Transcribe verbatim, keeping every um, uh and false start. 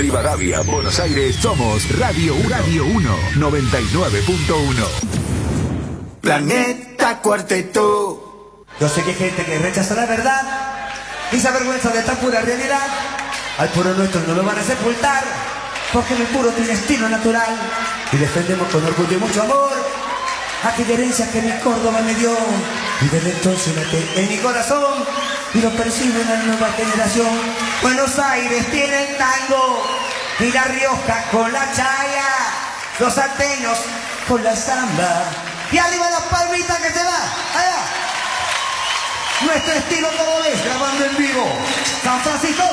Rivadavia, Buenos Aires, somos Radio uno, Radio uno, noventa y nueve punto uno. Planeta Cuarteto. Yo sé que hay gente que rechaza la verdad y se avergüenza de esta pura realidad. Al puro nuestro no lo van a sepultar, porque el puro tiene estilo natural. Y defendemos con orgullo y mucho amor aquella herencia que mi Córdoba me dio. Y desde entonces late en mi corazón y lo percibe una nueva generación. Buenos Aires tiene el tango y La Rioja con la chaya, los salteños con la samba y arriba la palmita que se va allá. Nuestro estilo como ves, grabando en vivo. San Francisco.